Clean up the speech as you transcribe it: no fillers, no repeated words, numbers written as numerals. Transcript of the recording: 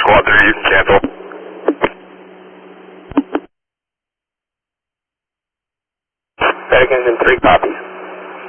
Squad 3, you can cancel. Pelicans in 3 copies.